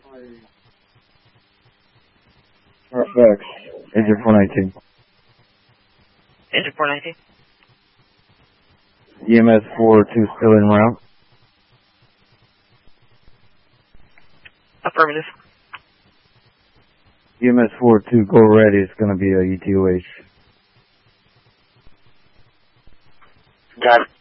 Perfect. Agent 419. Agent 419. EMS 42 still en route. Affirmative. EMS 42, go ready. It's going to be a ETOH. Got it.